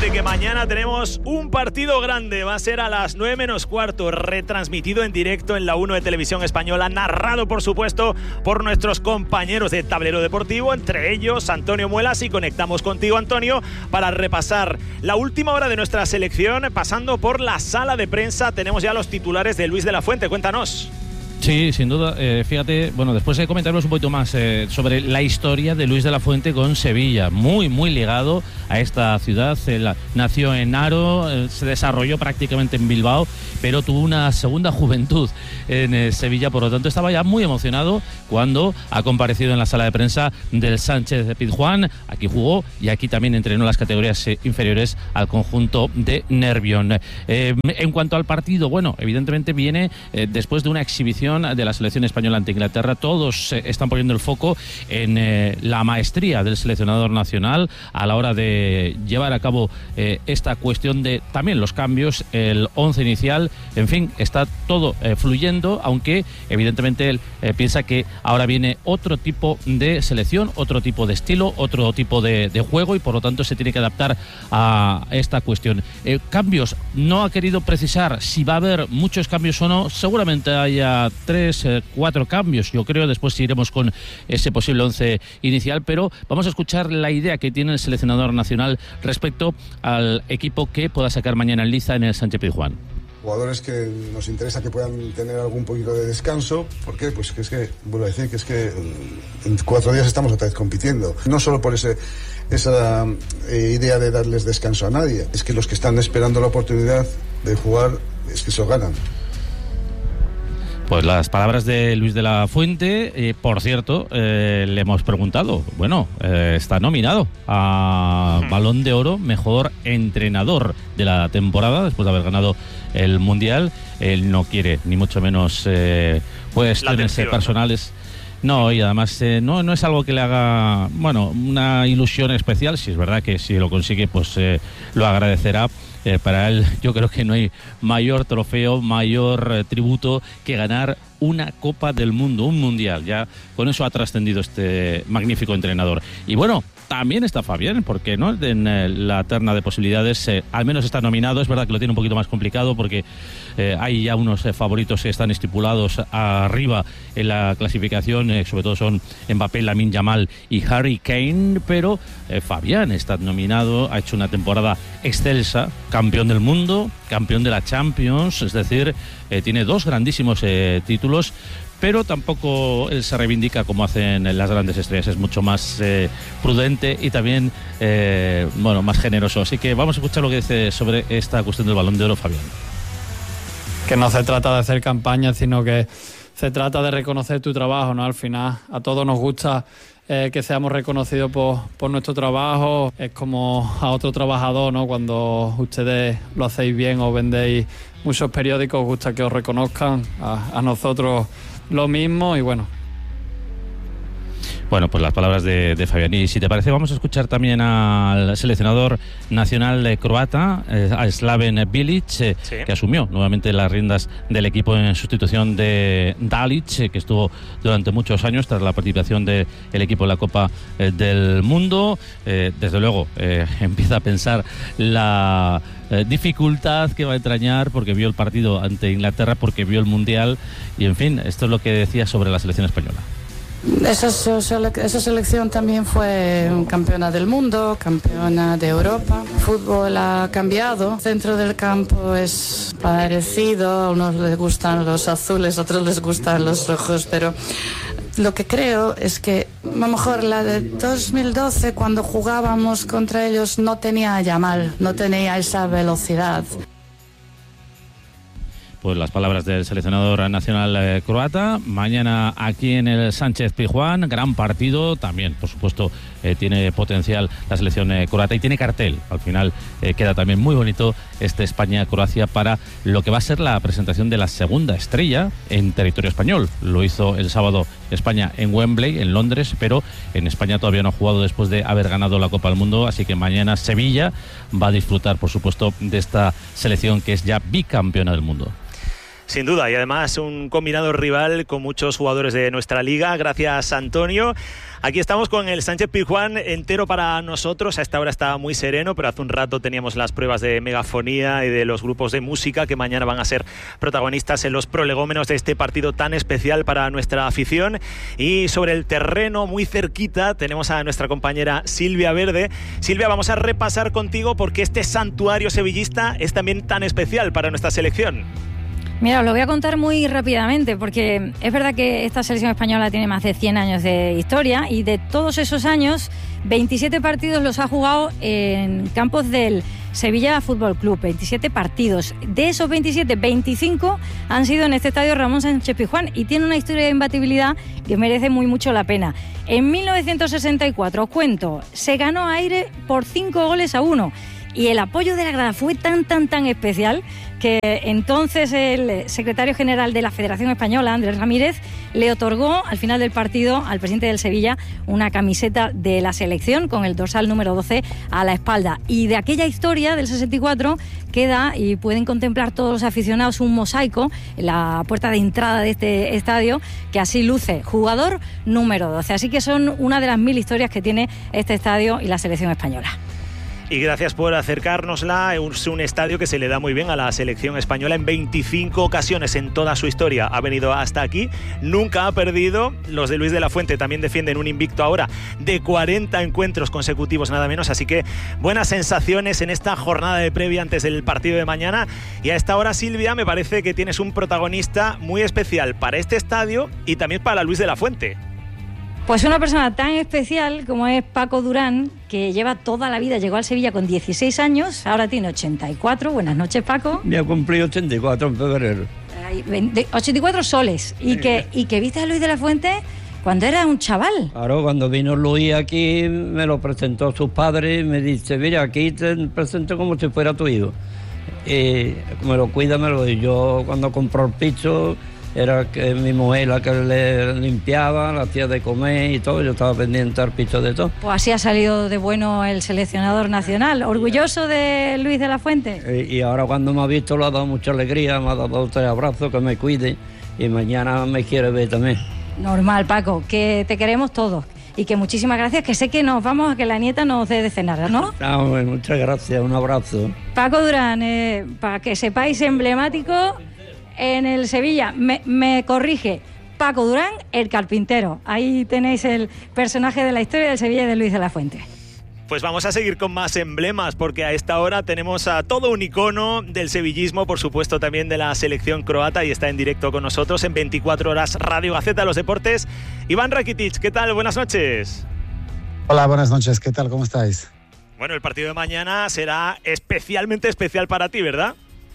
de que mañana tenemos un partido grande. Va a ser a las 9 menos cuarto, retransmitido en directo en la 1 de Televisión Española, narrado por supuesto por nuestros compañeros de Tablero Deportivo, entre ellos Antonio Muelas, y conectamos contigo, Antonio, para repasar la última hora de nuestra selección, pasando por la sala de prensa. Tenemos ya los titulares de Luis de la Fuente. Cuéntanos. Sí, sin duda. Fíjate, bueno, después de comentarnos un poquito más sobre la historia de Luis de la Fuente con Sevilla, muy ligado a esta ciudad. Él nació en Haro, se desarrolló prácticamente en Bilbao, pero tuvo una segunda juventud en Sevilla, por lo tanto estaba ya muy emocionado cuando ha comparecido en la sala de prensa del Sánchez-Pizjuán. Aquí jugó y aquí también entrenó las categorías inferiores al conjunto de Nervión. En cuanto al partido, bueno, evidentemente viene después de una exhibición de la selección española ante Inglaterra. Todos están poniendo el foco en la maestría del seleccionador nacional a la hora de llevar a cabo esta cuestión de también los cambios, el 11 inicial. En fin, está todo fluyendo, aunque evidentemente él piensa que ahora viene otro tipo de selección, otro tipo de estilo, otro tipo de juego, y por lo tanto se tiene que adaptar a esta cuestión. Cambios, no ha querido precisar si va a haber muchos cambios o no. Seguramente haya 3-4 cambios, yo creo. Después iremos con ese posible 11 inicial, pero vamos a escuchar la idea que tiene el seleccionador nacional respecto al equipo que pueda sacar mañana en liza en el Sánchez-Pizjuán. Jugadores que nos interesa que puedan tener algún poquito de descanso. ¿Por qué? Pues que es que, vuelvo a decir, que es que en 4 días estamos otra vez compitiendo. No solo por esa idea de darles descanso a nadie, es que los que están esperando la oportunidad de jugar, es que se lo ganan. Pues las palabras de Luis de la Fuente. Por cierto, le hemos preguntado, bueno, está nominado a Balón de Oro, mejor entrenador de la temporada, después de haber ganado el Mundial. Él no quiere, ni mucho menos, cuestiones personales. No, y además no es algo que le haga, bueno, una ilusión especial. Si es verdad que si lo consigue, pues lo agradecerá. Para él, yo creo que no hay mayor trofeo, mayor tributo que ganar una Copa del Mundo, un Mundial. Ya con eso ha trascendido este magnífico entrenador. Y bueno, también está Fabián, porque no en la terna de posibilidades, al menos está nominado. Es verdad que lo tiene un poquito más complicado porque hay ya unos favoritos que están estipulados arriba en la clasificación, sobre todo son Mbappé, Lamine Yamal y Harry Kane, pero Fabián está nominado, ha hecho una temporada excelsa, campeón del mundo, campeón de la Champions, es decir, tiene 2 grandísimos títulos, pero tampoco él se reivindica como hacen las grandes estrellas. Es mucho más prudente y también más generoso. Así que vamos a escuchar lo que dice sobre esta cuestión del Balón de Oro Fabián. Que no se trata de hacer campaña, sino que se trata de reconocer tu trabajo, ¿no? Al final a todos nos gusta que seamos reconocidos por nuestro trabajo. Es como a otro trabajador, ¿no? Cuando ustedes lo hacéis bien o vendéis muchos periódicos, os gusta que os reconozcan. A nosotros lo mismo, y bueno. Bueno, pues las palabras de Fabián. Y si te parece, vamos a escuchar también al seleccionador nacional croata, a Slaven Bilic, que asumió nuevamente las riendas del equipo en sustitución de Dalic, que estuvo durante muchos años tras la participación del equipo en la Copa del Mundo. Desde luego, empieza a pensar la dificultad que va a entrañar, porque vio el partido ante Inglaterra, porque vio el Mundial, y en fin, esto es lo que decía sobre la selección española. Esa selección también fue campeona del mundo, campeona de Europa. El fútbol ha cambiado. El centro del campo es parecido. A unos les gustan los azules, a otros les gustan los rojos, pero lo que creo es que a lo mejor la de 2012, cuando jugábamos contra ellos, no tenía a Yamal, no tenía esa velocidad. Pues las palabras del seleccionador nacional croata. Mañana aquí en el Sánchez-Pizjuán, gran partido. También, por supuesto, tiene potencial la selección croata y tiene cartel. Al final queda también muy bonito este España-Croacia para lo que va a ser la presentación de la segunda estrella en territorio español. Lo hizo el sábado España en Wembley, en Londres, pero en España todavía no ha jugado después de haber ganado la Copa del Mundo. Así que mañana Sevilla va a disfrutar, por supuesto, de esta selección que es ya bicampeona del mundo. Sin duda, y además un combinado rival con muchos jugadores de nuestra liga. Gracias, Antonio. Aquí estamos con el Sánchez-Pizjuán entero para nosotros. A esta hora está muy sereno, pero hace un rato teníamos las pruebas de megafonía y de los grupos de música que mañana van a ser protagonistas en los prolegómenos de este partido tan especial para nuestra afición. Y sobre el terreno, muy cerquita, tenemos a nuestra compañera Silvia Verde. Silvia, vamos a repasar contigo porque este santuario sevillista es también tan especial para nuestra selección. Mira, os lo voy a contar muy rápidamente porque es verdad que esta selección española tiene más de 100 años de historia y de todos esos años, 27 partidos los ha jugado en campos del Sevilla Fútbol Club, 27 partidos. De esos 27, 25 han sido en este estadio Ramón Sánchez-Pizjuán y tiene una historia de imbatibilidad que merece mucho la pena. En 1964, os cuento, se ganó aire por 5-1 y el apoyo de la grada fue tan especial que entonces el secretario general de la Federación Española, Andrés Ramírez, le otorgó al final del partido al presidente del Sevilla una camiseta de la selección con el dorsal número 12 a la espalda. Y de aquella historia del 64 queda, y pueden contemplar todos los aficionados, un mosaico en la puerta de entrada de este estadio que así luce: jugador número 12. Así que son una de las 1000 historias que tiene este estadio y la selección española. Y gracias por acercárnosla. Es un estadio que se le da muy bien a la selección española. En 25 ocasiones en toda su historia ha venido hasta aquí. Nunca ha perdido. Los de Luis de la Fuente también defienden un invicto ahora de 40 encuentros consecutivos, nada menos. Así que buenas sensaciones en esta jornada de previa antes del partido de mañana. Y a esta hora, Silvia, me parece que tienes un protagonista muy especial para este estadio y también para Luis de la Fuente. Pues una persona tan especial como es Paco Durán, que lleva toda la vida, llegó al Sevilla con 16 años, ahora tiene 84. Buenas noches, Paco. Me ha cumplido 84 en febrero. 84 soles. Y que viste a Luis de la Fuente cuando era un chaval. Claro, cuando vino Luis aquí, me lo presentó a sus padres y me dice: mira, aquí te presento como si fuera tu hijo. Y me lo cuida, me lo doy. Yo cuando compró el piso, era que mi mujer la que le limpiaba, la hacía de comer y todo. Yo estaba pendiente al piso de todo. Pues así ha salido de bueno el seleccionador nacional. ¿Orgulloso de Luis de la Fuente? Y ahora cuando me ha visto le ha dado mucha alegría, me ha dado 3 abrazos, que me cuide, y mañana me quiere ver también. Normal, Paco, que te queremos todos. Y que muchísimas gracias, que sé que nos vamos a que la nieta nos dé de cenar, ¿no? No, muchas gracias, un abrazo. Paco Durán, para que sepáis, emblemático en el Sevilla, me corrige, Paco Durán, el carpintero. Ahí tenéis el personaje de la historia del Sevilla de Luis de la Fuente. Pues vamos a seguir con más emblemas, porque a esta hora tenemos a todo un icono del sevillismo, por supuesto también de la selección croata, y está en directo con nosotros en 24 horas Radio Gaceta de los Deportes. Iván Rakitic, ¿qué tal? Buenas noches. Hola, buenas noches, ¿qué tal? ¿Cómo estáis? Bueno, el partido de mañana será especialmente especial para ti, ¿verdad?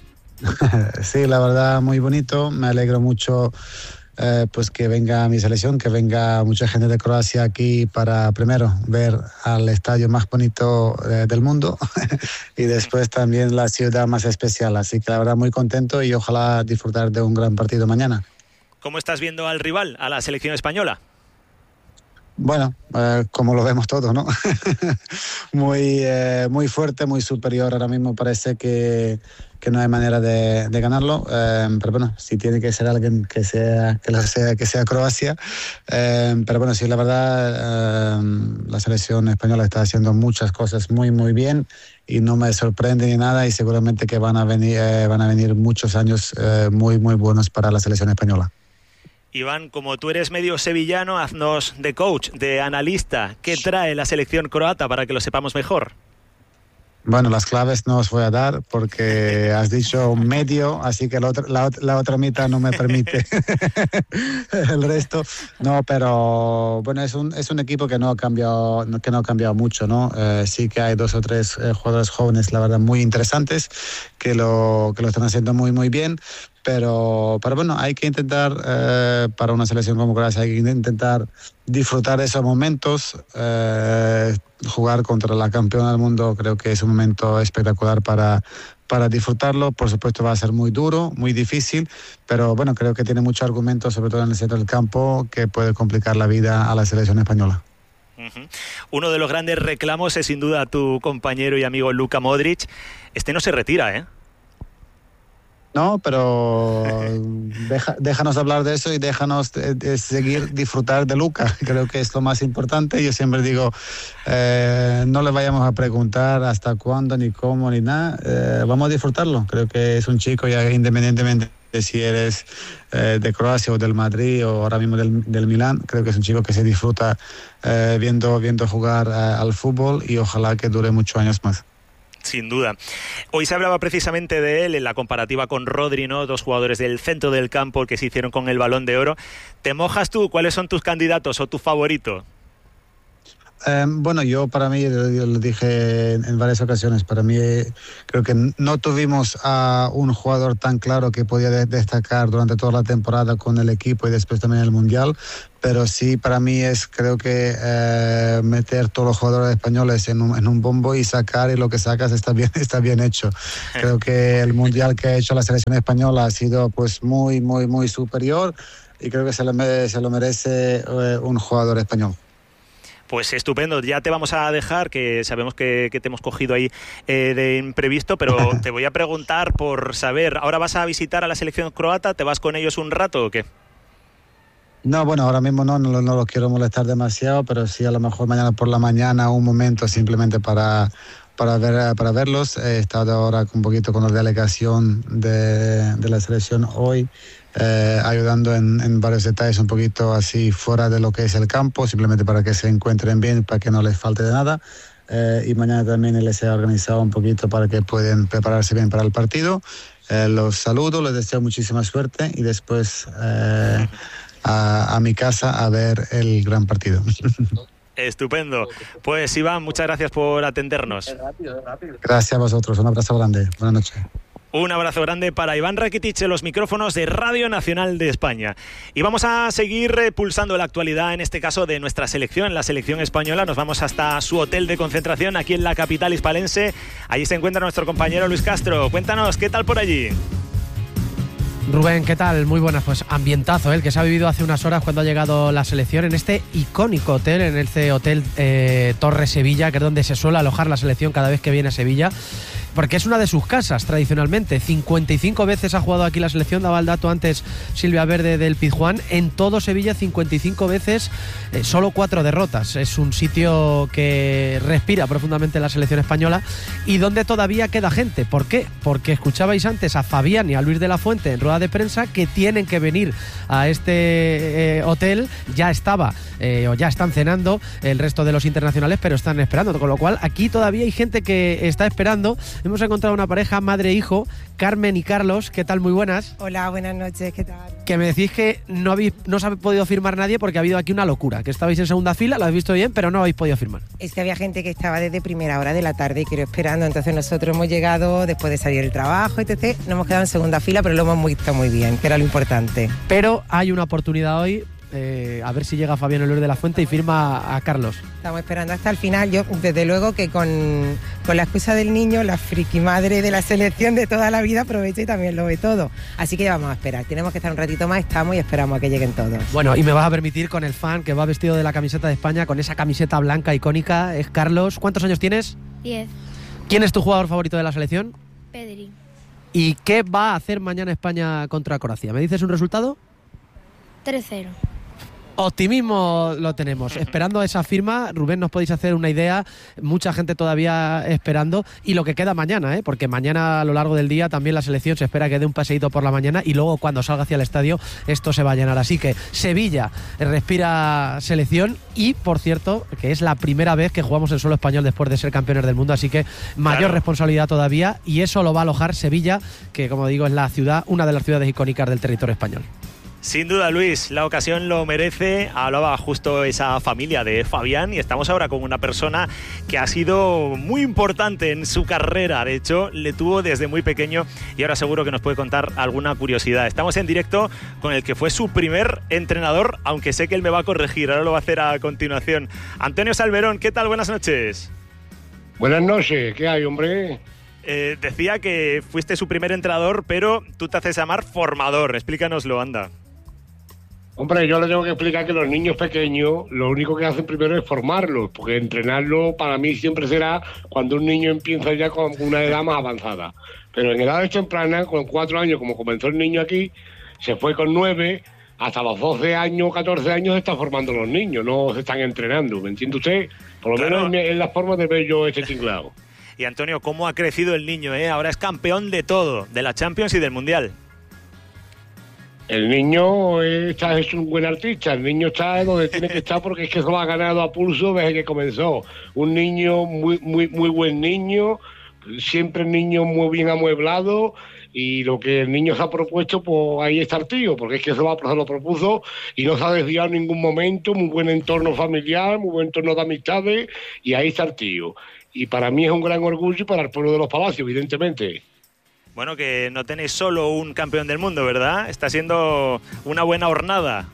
Sí, la verdad, muy bonito. Me alegro mucho pues que venga mi selección, que venga mucha gente de Croacia aquí para primero ver al estadio más bonito del mundo y después también la ciudad más especial. Así que la verdad muy contento y ojalá disfrutar de un gran partido mañana. ¿Cómo estás viendo al rival, a la selección española? Bueno, como lo vemos todos, ¿no? Muy fuerte, muy superior. Ahora mismo parece que no hay manera de ganarlo, pero bueno, si tiene que ser alguien que sea Croacia. Pero bueno, sí, la verdad, la selección española está haciendo muchas cosas muy bien y no me sorprende ni nada, y seguramente que van a venir muchos años muy buenos para la selección española. Iván, como tú eres medio sevillano, haznos de coach, de analista. ¿Qué trae la selección croata para que lo sepamos mejor? Bueno, las claves no os voy a dar porque has dicho medio, así que la otra mitad no me permite el resto. No, pero bueno, es un equipo que no ha cambiado mucho, ¿no? Sí que hay 2 o 3 jugadores jóvenes, la verdad, muy interesantes que lo están haciendo muy bien. Pero bueno, hay que intentar, para una selección como Croacia, hay que intentar disfrutar de esos momentos. Jugar contra la campeona del mundo creo que es un momento espectacular para disfrutarlo. Por supuesto va a ser muy duro, muy difícil, pero bueno, creo que tiene mucho argumento, sobre todo en el centro del campo, que puede complicar la vida a la selección española. Uno de los grandes reclamos es sin duda tu compañero y amigo Luka Modric. Este no se retira, ¿eh? No, pero déjanos hablar de eso y déjanos seguir disfrutar de Luka. Creo que es lo más importante. Yo siempre digo, no le vayamos a preguntar hasta cuándo, ni cómo, ni nada. Vamos a disfrutarlo. Creo que es un chico ya independientemente de si eres de Croacia o del Madrid o ahora mismo del Milán. Creo que es un chico que se disfruta viendo jugar al fútbol y ojalá que dure muchos años más. Sin duda. Hoy se hablaba precisamente de él en la comparativa con Rodri, ¿no? Dos jugadores del centro del campo que se hicieron con el Balón de Oro. ¿Te mojas tú? ¿Cuáles son tus candidatos o tu favorito? Bueno, yo para mí, yo lo dije en varias ocasiones, para mí creo que no tuvimos a un jugador tan claro que podía destacar durante toda la temporada con el equipo y después también en el Mundial, pero sí para mí creo que meter todos los jugadores españoles en un bombo y sacar, y lo que sacas está bien hecho. Creo que el Mundial que ha hecho la selección española ha sido pues muy, muy, muy superior y creo que se lo merece un jugador español. Pues estupendo, ya te vamos a dejar, que sabemos que te hemos cogido ahí de imprevisto, pero te voy a preguntar por saber, ¿ahora vas a visitar a la selección croata? ¿Te vas con ellos un rato o qué? No, bueno, ahora mismo no los quiero molestar demasiado, pero sí a lo mejor mañana por la mañana un momento simplemente para verlos. He estado ahora un poquito con la delegación de la selección hoy, ayudando en varios detalles un poquito así fuera de lo que es el campo, simplemente para que se encuentren bien, para que no les falte de nada. Y mañana también les he organizado un poquito para que puedan prepararse bien para el partido. Los saludo, les deseo muchísima suerte y después a mi casa a ver el gran partido. Estupendo. Pues Iván, muchas gracias por atendernos. Gracias a vosotros, un abrazo grande. Buenas noches. Un abrazo grande para Iván Rakitic en los micrófonos de Radio Nacional de España. Y vamos a seguir pulsando la actualidad, en este caso de nuestra selección, la selección española. Nos vamos hasta su hotel de concentración aquí en la capital hispalense. Allí se encuentra nuestro compañero Luis Castro. Cuéntanos, ¿qué tal por allí? Rubén, ¿qué tal? Muy buenas, pues ambientazo, el que se ha vivido hace unas horas cuando ha llegado la selección en este icónico hotel, en este hotel Torre Sevilla, que es donde se suele alojar la selección cada vez que viene a Sevilla, porque es una de sus casas tradicionalmente. 55 veces ha jugado aquí la selección, daba el dato antes Silvia Verde del Pizjuán. En todo Sevilla 55 veces, solo 4 derrotas. Es un sitio que respira profundamente la selección española y donde todavía queda gente. ¿Por qué? Porque escuchabais antes a Fabián y a Luis de la Fuente en rueda de prensa que tienen que venir a este hotel. Ya estaba o ya están cenando el resto de los internacionales, pero están esperando, con lo cual aquí todavía hay gente que está esperando. Hemos encontrado una pareja, madre e hijo, Carmen y Carlos. ¿Qué tal? Muy buenas. Hola, buenas noches, ¿qué tal? Que me decís que no os ha podido firmar nadie porque ha habido aquí una locura, que estabais en segunda fila, lo habéis visto bien, pero no habéis podido firmar. Es que había gente que estaba desde primera hora de la tarde y quiero esperando, entonces nosotros hemos llegado después de salir del trabajo, etc. Nos hemos quedado en segunda fila, pero lo hemos visto muy bien, que era lo importante. Pero hay una oportunidad hoy, a ver si llega Fabián Luis de la Fuente y firma a Carlos. Estamos esperando hasta el final. Yo, desde luego, que con la excusa del niño, la friki madre de la selección de toda la vida, aprovecha y también lo ve todo. Así que ya vamos a esperar. Tenemos que estar un ratito más, estamos y esperamos a que lleguen todos. Bueno, y me vas a permitir con el fan que va vestido de la camiseta de España, con esa camiseta blanca icónica, es Carlos. ¿Cuántos años tienes? 10. ¿Quién es tu jugador favorito de la selección? Pedri. ¿Y qué va a hacer mañana España contra Croacia? ¿Me dices un resultado? 3-0. Optimismo lo tenemos. Esperando esa firma, Rubén, nos podéis hacer una idea. Mucha gente todavía esperando. Y lo que queda mañana, porque mañana a lo largo del día también la selección se espera que dé un paseíto por la mañana y luego cuando salga hacia el estadio esto se va a llenar. Así que Sevilla respira selección y, por cierto, que es la primera vez que jugamos en suelo español después de ser campeones del mundo. Así que mayor responsabilidad todavía y eso lo va a alojar Sevilla, que como digo es la ciudad, una de las ciudades icónicas del territorio español. Sin duda, Luis, la ocasión lo merece. Hablaba justo esa familia de Fabián y estamos ahora con una persona que ha sido muy importante en su carrera. De hecho, le tuvo desde muy pequeño y ahora seguro que nos puede contar alguna curiosidad. Estamos en directo con el que fue su primer entrenador, aunque sé que él me va a corregir, ahora lo va a hacer a continuación. Antonio Salverón, ¿qué tal? Buenas noches. Buenas noches, ¿qué hay, hombre? Decía que fuiste su primer entrenador, pero tú te haces llamar formador. Explícanoslo, anda. Hombre, yo le tengo que explicar que los niños pequeños lo único que hacen primero es formarlos, porque entrenarlo para mí siempre será cuando un niño empieza ya con una edad más avanzada. Pero en edades tempranas, con 4 años, como comenzó el niño aquí, se fue con 9, hasta los 12 años, 14 años se están formando los niños, no se están entrenando, ¿me entiende usted? Por lo menos en la forma de ver yo este tinglado. Y Antonio, ¿cómo ha crecido el niño? Ahora es campeón de todo, de la Champions y del Mundial. El niño es un buen artista, el niño está donde tiene que estar porque es que se lo ha ganado a pulso desde que comenzó. Un niño muy buen niño, siempre niño muy bien amueblado, y lo que el niño se ha propuesto, pues ahí está el tío, porque es que se lo propuso y no se ha desviado en ningún momento, muy buen entorno familiar, muy buen entorno de amistades, y ahí está el tío. Y para mí es un gran orgullo y para el pueblo de Los Palacios, evidentemente. Bueno, que no tenéis solo un campeón del mundo, ¿verdad? Está siendo una buena jornada.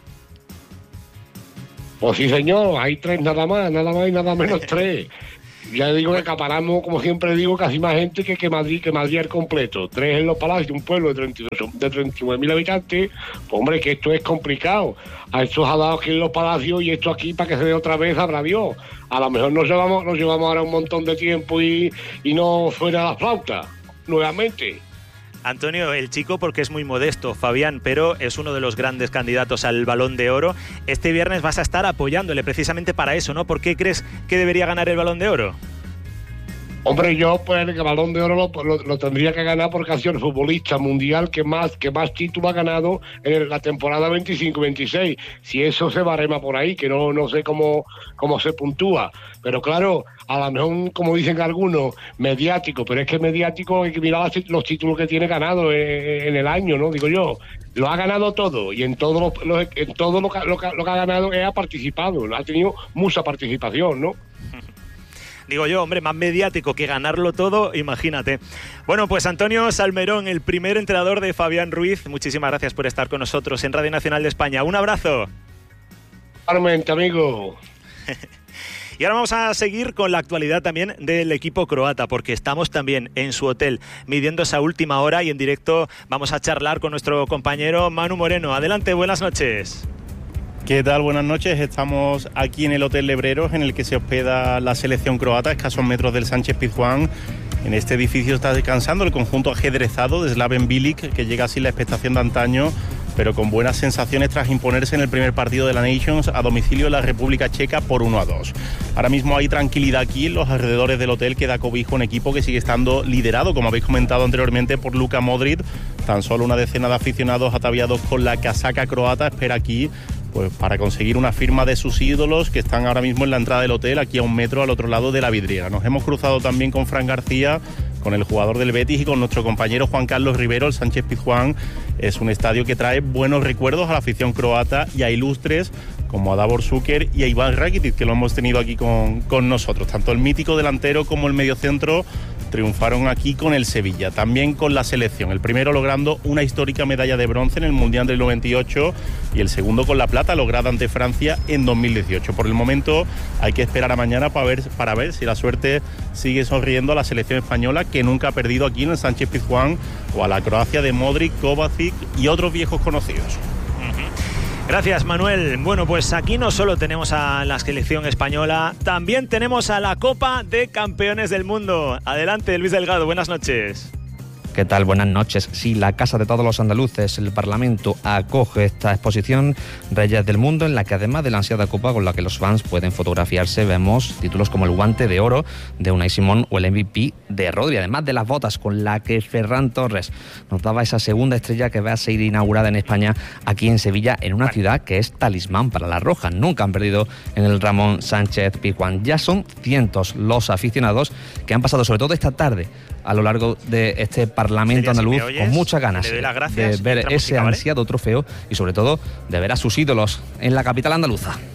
Pues sí, señor, hay 3 nada más y nada menos 3. Ya digo que acaparamos, como siempre digo, casi más gente que Madrid al completo. 3 en Los Palacios, un pueblo de 39.000 habitantes. Pues hombre, que esto es complicado. A esto ha dado aquí en Los Palacios y esto aquí para que se dé otra vez, habrá Dios. A lo mejor nos llevamos ahora un montón de tiempo y no suena la flauta nuevamente. Antonio, el chico, porque es muy modesto, Fabián, pero es uno de los grandes candidatos al Balón de Oro. Este viernes vas a estar apoyándole precisamente para eso, ¿no? ¿Por qué crees que debería ganar el Balón de Oro? Hombre, yo pues el Balón de Oro lo tendría que ganar porque ha sido el futbolista mundial que más títulos ha ganado en la temporada 25-26. Si eso se barema por ahí, que no sé cómo se puntúa. Pero claro, a lo mejor, como dicen algunos, mediático, pero es que mediático hay que mirar los títulos que tiene ganado en el año, ¿no? Digo yo, lo ha ganado todo y en todo lo que ha ganado ha participado, ha tenido mucha participación, ¿no? Digo yo, hombre, más mediático que ganarlo todo, imagínate. Bueno, pues Antonio Salmerón, el primer entrenador de Fabián Ruiz, muchísimas gracias por estar con nosotros en Radio Nacional de España. Un abrazo. Igualmente, amigo. Y ahora vamos a seguir con la actualidad también del equipo croata, porque estamos también en su hotel midiendo esa última hora y en directo vamos a charlar con nuestro compañero Manu Moreno. Adelante, buenas noches. ¿Qué tal? Buenas noches. Estamos aquí en el Hotel Lebreros, en el que se hospeda la selección croata, a escasos metros del Sánchez-Pizjuán. En este edificio está descansando el conjunto ajedrezado de Slaven Bilic, que llega sin la expectación de antaño, pero con buenas sensaciones tras imponerse en el primer partido de la Nations a domicilio de la República Checa por 1-2. Ahora mismo hay tranquilidad aquí en los alrededores del hotel, que da cobijo a un equipo que sigue estando liderado, como habéis comentado anteriormente, por Luka Modric. Tan solo una decena de aficionados ataviados con la casaca croata espera aquí pues para conseguir una firma de sus ídolos, que están ahora mismo en la entrada del hotel, aquí a 1 metro al otro lado de la vidriera. Nos hemos cruzado también con Fran García, con el jugador del Betis, y con nuestro compañero Juan Carlos Rivero. El Sánchez-Pizjuán es un estadio que trae buenos recuerdos a la afición croata y a ilustres como a Davor Šuker y a Iván Rakitic, que lo hemos tenido aquí con nosotros. Tanto el mítico delantero como el mediocentro triunfaron aquí con el Sevilla, también con la selección. El primero logrando una histórica medalla de bronce en el Mundial del 98 y el segundo con la plata lograda ante Francia en 2018. Por el momento hay que esperar a mañana para ver si la suerte sigue sonriendo a la selección española, que nunca ha perdido aquí en el Sánchez-Pizjuán, o a la Croacia de Modric, Kovacic y otros viejos conocidos. Gracias, Manuel. Bueno, pues aquí no solo tenemos a la selección española, también tenemos a la Copa de Campeones del Mundo. Adelante, Luis Delgado, buenas noches. ¿Qué tal? Buenas noches. Sí, la Casa de Todos los Andaluces, el Parlamento, acoge esta exposición Reyes del Mundo, en la que además de la ansiada copa con la que los fans pueden fotografiarse, vemos títulos como el Guante de Oro de Unai Simón o el MVP de Rodri, además de las botas con la que Ferran Torres nos daba esa segunda estrella que va a ser inaugurada en España, aquí en Sevilla, en una ciudad que es talismán para la Roja. Nunca han perdido en el Ramón Sánchez Pizjuán. Ya son cientos los aficionados que han pasado, sobre todo esta tarde, a lo largo de este Parlamento andaluz, con muchas ganas de ver ese ansiado trofeo y sobre todo de ver a sus ídolos en la capital andaluza.